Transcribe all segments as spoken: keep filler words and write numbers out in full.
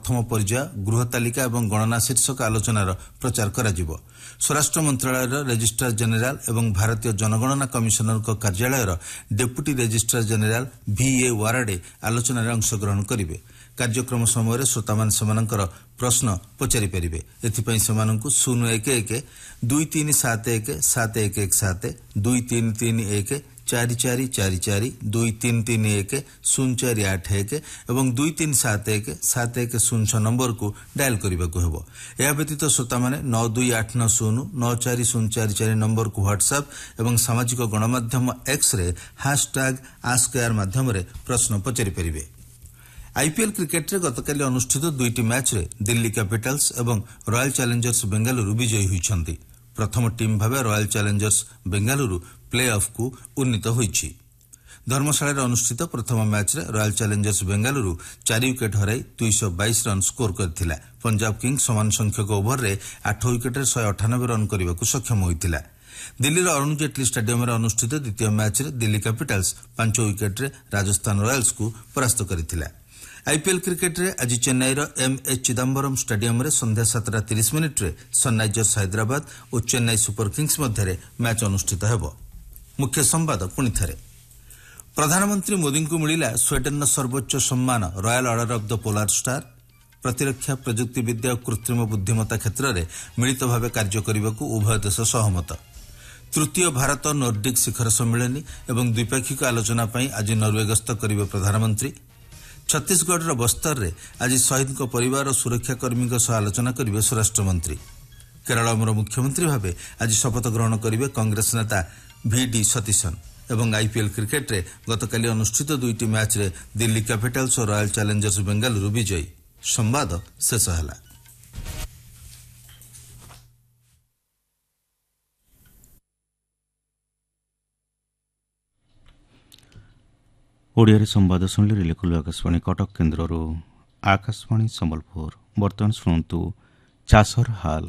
प्रथम पर्याय गृह तालिका एवं गणना शीर्षक आलोचनार प्रचार कराजिब। स्वराष्ट्र मंत्रालय रेजिस्ट्रार जेनेराल एवं भारतीय जनगणना कमिशनर कार्यालयर डेप्यूटी रेजिस्ट्रार जेनेराल भि ए वाराडे आलोचनार अंशग्रहण करिवे। कार्यक्रम समय श्रोता मान सेमानंकर प्रश्न पचारि पारिबे। एथिपई सेमानंकु शून्य एक एक दुई तीन सात एक सात एक एक सात दुई तीन तीन एक चारि चारि चारि चारि दुई तीन तीन एक शून्य चारि आठ एक एवं दुई तीन सात एक सात एक शून्य छह नंबर को डायल करने को हेबो। यह व्यतीत श्रोता माने नौ दुई आठ नौ शून्य नौ चारि शून्य चारि चारि नंबर को व्हाट्सएप एवं सामाजिक गणमाध्यम X ray hashtag ask AR माध्यम रे प्रश्न पचारि परिबे। आईपीएल क्रिकेट रे गतकाली अनुष्ठित दुईटी मैच रे दिल्ली कैपिटल्स एवं रॉयल चैलेंजर्स बेंगालुरु विजयी होइछन्ति। प्रथम team Bhave royal Challengers Bengaluru play of को उन्नीत होइछि। धर्मशाला अनुष्ठित प्रथम मैच रे रॉयल चैलेंजर्स बेंगालुरु चार विकेट हराई दो सौ बाईस रन स्कोर करथिला। पंजाब किंग्स समान संख्यक ओभर रे आठ विकेट रे एक सौ अठानबे रन करबाकू सक्षम होइतिला। दिल्लीर अरुण जेटली स्टेडियम रे अनुष्ठित द्वितीय मैच रे दिल्ली कैपिटल्स पांच विकेट रे राजस्थान रॉयल्स को परास्त करथिला। आईपीएल क्रिकेट रे आज चेन्नईर एम ए चिदम्बरम स्टेडियम रे संध्या सातटा तीस मिनिट रे सनराइजर्स हैदराबाद और चेन्नई सुपर किंग्स मध्य मैच अनुष्ठित हेबो। मुख्य संवाद पुणी थे। प्रधानमंत्री मोदी को मिला स्वीडेन सर्वोच्च सम्मान royal order of the polar star. प्रतिरक्षा प्रजुक्ति विद्या और कृत्रिम बुद्धिमत्ता क्षेत्र में मिलित भाव कार्य करने को उभय देश सहमत। तृतीय भारत नॉर्डिक शिखर सम्मेलन और द्विपाक्षिक आलोचना आज नॉर्वे गस्त करेंगे प्रधानमंत्री। छत्तीसगढ़ बस्तर में आज शहीद परिवार और सुरक्षाकर्मी आलोचना करेंगे स्वराष्ट्र मंत्री। केरल मुख्यमंत्री भाव आज शपथ ग्रहण करेंगे कांग्रेस नेता भि डी सतीशन। एवं आईपीएल क्रिकेट रे गतकाली अनुष्ठित दुईटी मैच रे दिल्ली कैपिटल्स और रॉयल चैलेंजर्स बेंगालुरु विजयी। संवाद शेष है। ओडिया संवाद शुणिले रिलेकुल आकाशवाणी कटक केन्द्र आकाशवाणी संबलपुर। बर्तमान शुणु चाषर हाल।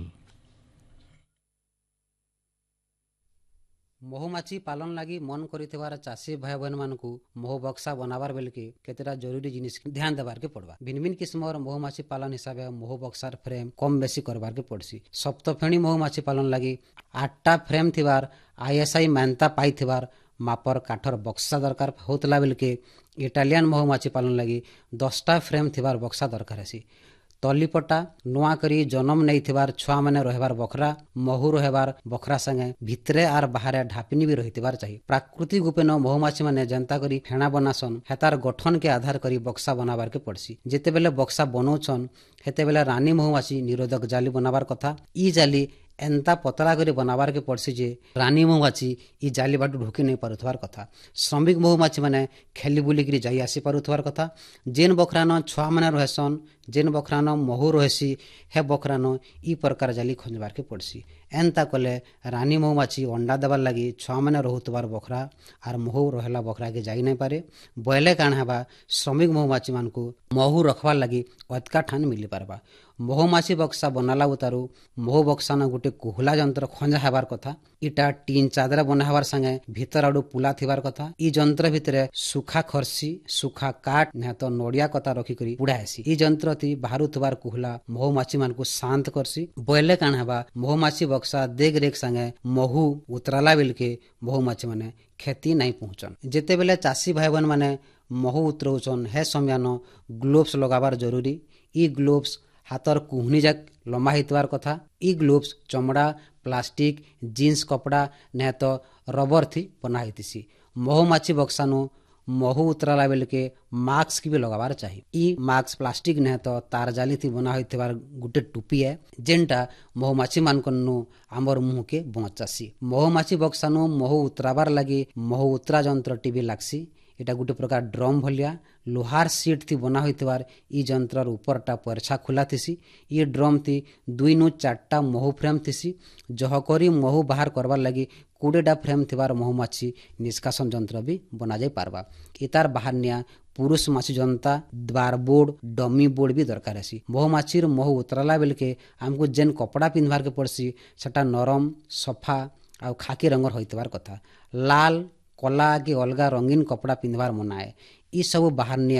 महुमाछी पालन लगी मन कर चाषी भाई बहन मान महु बक्सा बनाबार बेल के केतेटा जरूरी जिनिस ध्यान देवार के पड़वा। भिन्न भिन्न किस्म महुमाछी पालन हिसाब से महु बक्सार फ्रेम कम बेसी करबार के पड़सी। सप्तफेणी महुमाछी पालन लगी आठटा फ्रेम थिबार आईएसआई मान्यता पाई थिबार मापर काठर बक्सा दरकार होतला बेल के इटालियन महुमाछी पालन लगी दसटा फ्रेम थिबार बक्सा दरकार है। तलीपटा नुआ करी जन्म नहीं थिबार छुआ माने रहबार बखरा महू रहबार बखरा संगे भितरे आर बाहर ढापिनी भी रहिथिबार चाहिए। प्राकृतिक उपेन महुमाछी माने जनता करी फेणा बनासन हेतार गठन के आधार करी बक्सा बनाबार के पड़सी। जेते बेले बक्सा बनौछन हेते बेले रानी महुमाछी निरोधक जाली बनाबार कथा। ई जाली एंता पतला करी बनाबार के पड़सी जे रानी महुमाछी ई जाली बाटू ढुकी नहीं पारुथवार कथा। श्रमिक महुमाछी माने खेली बुली करी जाई आसी पारुथवार कथा। जेन बखरान छुआ माने रहसन जेन बखरान महू रहसी हे बखरान ई प्रकार जाली खंजबार के पड़सी। एंता कले रानी महुमाछी अंडा देवार लगी छुआ माने रहुतबार बखरा आर महू रहला बखरा के जाई नहीं पारे। बोले काण हेबा श्रमिक महुमाछी मान को महू रखबार लगी अतका ठान मिली पारबा। महुमाछी बक्सा बनाला उतारू महू बक्सा न गोटे कुहला जंत्र खंजा हेबार कथा। इटा टीन चादर बना हेबार संगे भीतर आडू पुला थिबार कथा। ई जंत्र भितरे सुखा खरसी सुखा काट ना तो नड़िया कता रखी करी पुड़ा हेसी। ई जंत्र ती बाहरु थबार कुहला महुमाछी मान को शांत करसी। बोले काण हेबा महुमाछी बक्सा देख रेख संगे महू उतराला बेल के महुमाछी माने क्षति नहीं पहुंचन। जेते बेले चाषी भाई बहन माने महू उतरौछन हे समयान ग्लोव्स लगाबार जरूरी। ई ग्लोव्स हाथर कुहनी जाक लंबा हितवार कथा। ई ग्लोव्स चमड़ा प्लास्टिक जीन्स कपड़ा न तो रबर थी बना हितिसी। महुमाछी बक्सानु महू उतराला बेल के मास्क भी लगाबार चाहिए। ई मास्क प्लास्टिक न तो तार जाली थी बना होइथिबार गुटे टोपी है जेनटा महुमाछी मानकनु आमर मुंह के बचासी। महुमाछी बक्सानु महू उतराबार लगी महू उतरा जंत्र टीवी लागसी। एटा गोटे प्रकार ड्रम भलिया लोहार सीट थी बना होइथिबार ई जंत्रर ऊपरटा परछा खुला थिसी। ई ड्रम थी दुई नु चारटा महू फ्रेम थिसी। जहकरी महू बाहर करबार लगी कोड़ेटा फ्रेम थिबार महुमाछी निष्कासन जंत्र भी बना जाई पारबा। इतार बाहर निया पुरुष माछी जनता द्वार बोर्ड डमी बोर्ड भी दरकार है। महुमाछीर महू उतराला बेल के आमको जेन कपड़ा पिंधबार के पड़सी सेटा नरम सफा आ खाकी रंगर होइथिबार कथा। लाल कला के अलगा रंगीन कपड़ा पिंधबार मना है। ई सब बाहर निया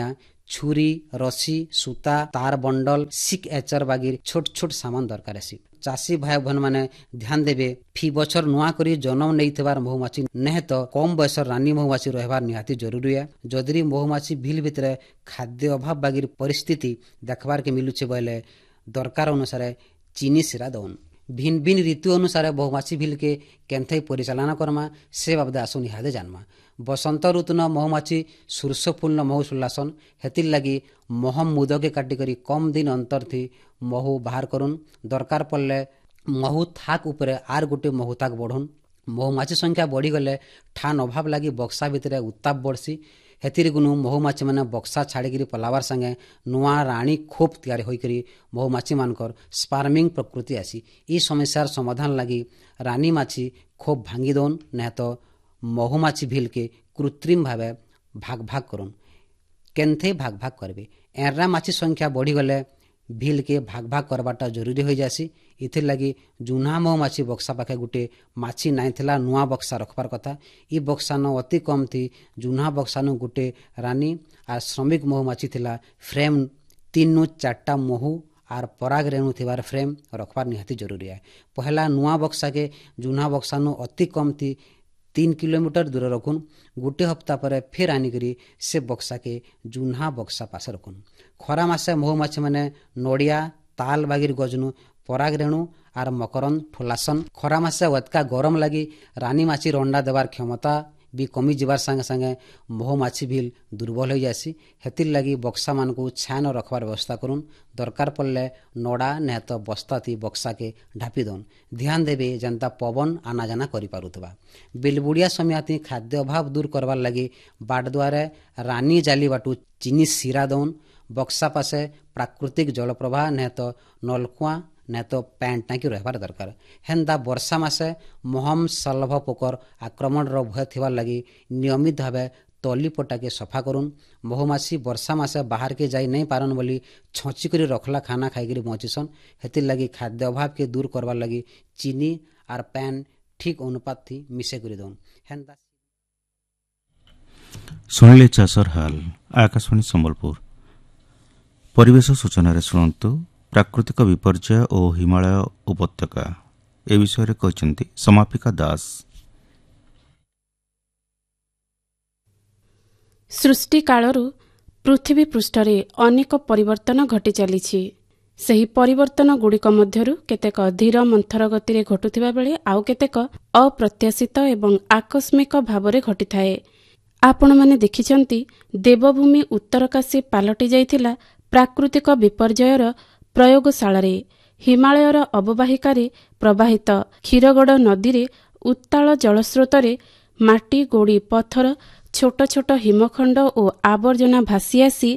छुरी रसी सूता तार बंडल सिक एचर बागिर छोट छोट सामान दरकार है। चाषी भाई बहन माने ध्यान देवे फी बछर नुआ करी जन्म नहीं महुमाछी नहीं तो कम बयस रानी महुमाछी रहबार निहाती जरूरी है। जदि महुमाछी भील भितर खाद्य अभाव बागिर परिस्थिति देखबार के मिलुचे बोले दरकार अनुसार चीनी सिरा दौन भिन्न भिन्न ऋतु अनुसार महुमाछी भील के केन्थई परिचालना करमा से बाबदे आसु निहादे जानमा। बसंत ऋतु न महुमाछी सुरस फूल न महु सुल्लासन हेतिर लगी महम मुद के काटिकरी कम दिन अंतर थी महु बाहर करुन दरकार पड़ले महु थाक उपरे आर गोटे महु थाक बढ़ुन। महुमाछी संख्या बढ़ी गले ठान अभाव लगी बक्सा भितर उत्ताप बढ़सी हेतिर गुनु महुमाछी मैंने बक्सा छाड़िकी पलावार संगे नुआ राणी खोप तैयारी होइकरी महुमाछी मानकर स्पार्मिंग प्रकृति आसी। ई समस्यार समाधान लगी रानी माछी खोप भांगी दौन नहीं तो महुमाछी भील के कृत्रिम भावे भाग भाग करुन केन्थे भाग भाग करबे। एर्रा माछी संख्या बढ़ी गले भील के भाग भाग करवाटा जरूरी हो जासी। इथिर लगी जुना महुमाछी बक्सा पाखे गुटे माछी नाई थिला नुआ बक्सा रखबार कथा। ई बक्सा न अति कम थी जुना बक्सा न गुटे रानी आ श्रमिक महुमाछी थिला फ्रेम तीन नु चारटा महु आर पराग रेणु थिबार फ्रेम रखबार निहाती जरूरी है। पहला नुआ बक्सा के जुना बक्सा नु अति कम थी तीन किलोमीटर दूर रखुन गोटे हफ्ता पर फिर आनिकरी से बक्सा के जुन्हा बक्सा पास रखुन। खरा मासे महुमाछी मैंने नड़िया ताल बागिर गजनु पराग रेणु आर मकरन ठोलासन। खरा मासे वत्का गरम लगी रानी माछी अंडा देवार क्षमता भी कमी जीवार संगे संगे महुमाछी भील दुर्बल हो जासी। हेतिर लगी बक्सा मान को छान रखबार व्यवस्था करुन दरकार पड़ले नड़ा नहीं तो बस्ता थी बक्सा के ढापी दौन। ध्यान देवे जनता पवन आना जाना करि पारुथबा। बिलबुड़िया समियाती खाद्य अभाव दूर करवार लगी बाट द्वारे रानी जाली बाटू चीनी सिरा दौन। बक्सा पासे प्राकृतिक जल प्रवाह नहीं तो नलकुआ नहीं तो पैंट टाँकी रहबार दरकार। हेन्दा वर्षा मासे महम सलभ पोकर आक्रमण भय थिबार लगी नियमित भावे तली पटा के सफा करुन। महुमाछी वर्षा मासे बाहर के जाई नहीं पारन बोली छची करी रखला खाना खाईकरी बंचिसन। हेतिर लगी खाद्य अभाव के दूर करवार लगी चीनी आर पैन ठीक अनुपात थी मिसे करी दौन। हेन्दा सुनिले चाषर हाल आकाशवाणी संबलपुर। परिवेश सूचना शुणु प्राकृतिक विपर्यय और हिमालय उपत्यका ए विषय कहते समापिका दास। सृष्टि कालरू पृथ्वी पृष्ठरे अनेक परिवर्तन घटी चलीछि। ସେହି ପରିବର୍ତ୍ତନ ଗୁଡ଼ିକ ମଧ୍ୟରୁ କେତେକ ଧୀର ମନ୍ଥର ଗତିରେ ଘଟୁଥିବା ବେଳେ ଆଉ କେତେକ ଅପ୍ରତ୍ୟାଶିତ ଏବଂ ଆକସ୍ମିକ ଭାବରେ ଘଟିଥାଏ। ଆପଣମାନେ ଦେଖିଛନ୍ତି ଦେବଭୂମି ଉତ୍ତରକାଶୀ ପାଲଟି ଯାଇଥିଲା ପ୍ରାକୃତିକ ବିପର୍ଯ୍ୟୟର ପ୍ରୟୋଗଶାଳାରେ। ହିମାଳୟର ଅବବାହିକାରେ ପ୍ରବାହିତ କ୍ଷୀରଗଡ଼ ନଦୀରେ ଉତ୍ତାଳ ଜଳସ୍ରୋତରେ ମାଟି ଗୋଡ଼ି ପଥର ଛୋଟ ଛୋଟ ହିମଖଣ୍ଡ ଓ ଆବର୍ଜନା ଭାସି ଆସି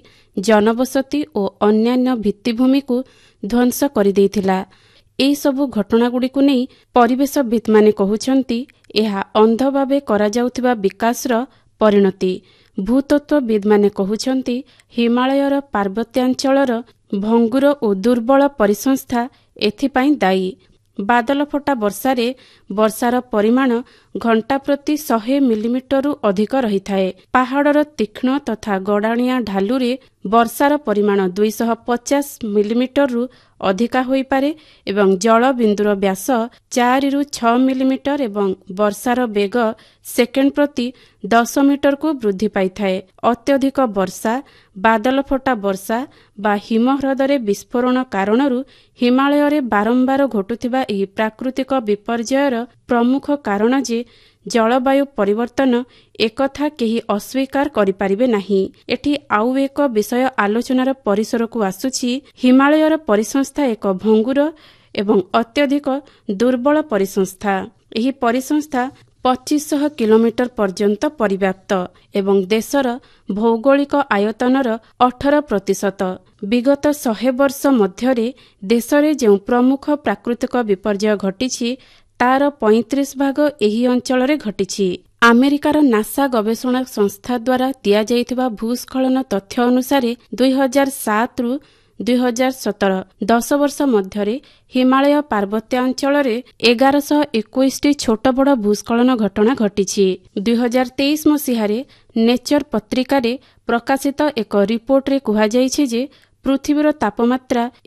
ଜନବସତି ଓ ଅନ୍ୟାନ୍ୟ ଭିତ୍ତିଭୂମିକୁ ଧ୍ୱଂସ କରିଦେଇଥିଲା। ଏହିସବୁ ଘଟଣାଗୁଡ଼ିକୁ ନେଇ ପରିବେଶବିତ୍ମାନେ କହୁଛନ୍ତି ଏହା ଅନ୍ଧ ଭାବେ କରାଯାଉଥିବା ବିକାଶର ପରିଣତି। ଭୂତତ୍ତ୍ୱବିଦ୍ମାନେ କହୁଛନ୍ତି ହିମାଳୟର ପାର୍ବତ୍ୟାଞ୍ଚଳର ଭଙ୍ଗୁର ଓ ଦୁର୍ବଳ ପରିସଂସ୍ଥା ଏଥିପାଇଁ ଦାୟୀ। ବାଦଲଫଟା ବର୍ଷାରେ ବର୍ଷାର ପରିମାଣ ଘଣ୍ଟା ପ୍ରତି ଶହେ ମିଲିମିଟରରୁ ଅଧିକ ରହିଥାଏ। ପାହାଡ଼ର ତୀକ୍ଷ୍ଣ ତଥା ଗଡ଼ାଣିଆ ଢାଲୁରେ ବର୍ଷାର ପରିମାଣ ଦୁଇଶହ ପଚାଶ ମିଲିମିଟରରୁ ଅଧିକା ହୋଇପାରେ ଏବଂ ଜଳବିନ୍ଦୁର ବ୍ୟାସ ଚାରିରୁ ଛଅ ମିଲିମିଟର ଏବଂ ବର୍ଷାର ବେଗ ସେକେଣ୍ଡ ପ୍ରତି ଦଶ ମିଟରକୁ ବୃଦ୍ଧି ପାଇଥାଏ। ଅତ୍ୟଧିକ ବର୍ଷା, ବାଦଲଫଟା ବର୍ଷା ବା ହିମହ୍ରଦରେ ବିସ୍ଫୋରଣ କାରଣରୁ ହିମାଳୟରେ ବାରମ୍ବାର ଘଟୁଥିବା ଏହି ପ୍ରାକୃତିକ ବିପର୍ଯ୍ୟୟର ପ୍ରମୁଖ କାରଣ ଯେ ଜଳବାୟୁ ପରିବର୍ତ୍ତନ ଏକଥା କେହି ଅସ୍ୱୀକାର କରିପାରିବେ ନାହିଁ। ଏଠି ଆଉ ଏକ ବିଷୟ ଆଲୋଚନାର ପରିସରକୁ ଆସୁଛି। ହିମାଳୟର ପରିସଂସ୍ଥା ଏକ ଭଙ୍ଗୁର ଏବଂ ଅତ୍ୟଧିକ ଦୁର୍ବଳ ପରିସଂସ୍ଥା। ଏହି ପରିସଂସ୍ଥା ପଚିଶଶହ କିଲୋମିଟର ପର୍ଯ୍ୟନ୍ତ ପରିବ୍ୟାପ୍ତ ଏବଂ ଦେଶର ଭୌଗୋଳିକ ଆୟତନର ଅଠର ପ୍ରତିଶତ। ବିଗତ ଶହେ ବର୍ଷ ମଧ୍ୟରେ ଦେଶରେ ଯେଉଁ ପ୍ରମୁଖ ପ୍ରାକୃତିକ ବିପର୍ଯ୍ୟୟ ଘଟିଛି ତାର ପଇଁତିରିଶ ଭାଗ ଏହି ଅଞ୍ଚଳରେ ଘଟିଛି। ଆମେରିକାର ନାସା ଗବେଷଣା ସଂସ୍ଥା ଦ୍ୱାରା ଦିଆଯାଇଥିବା ଭୂସ୍ଖଳନ ତଥ୍ୟ ଅନୁସାରେ ଦୁଇ ହଜାର ସାତରୁ ଦୁଇ ହଜାର ସତର ଦଶ ବର୍ଷ ମଧ୍ୟରେ ହିମାଳୟ ପାର୍ବତ୍ୟାଞ୍ଚଳରେ ଏଗାରଶହ ଏକୋଇଶଟି ଛୋଟ ବଡ଼ ଭୂସ୍ଖଳନ ଘଟଣା ଘଟିଛି। ଦୁଇ ହଜାର ତେଇଶ ମସିହାରେ ନେଚର ପତ୍ରିକାରେ ପ୍ରକାଶିତ ଏକ ରିପୋର୍ଟରେ କୁହାଯାଇଛି ଯେ ପୃଥିବୀର ତାପମାତ୍ରା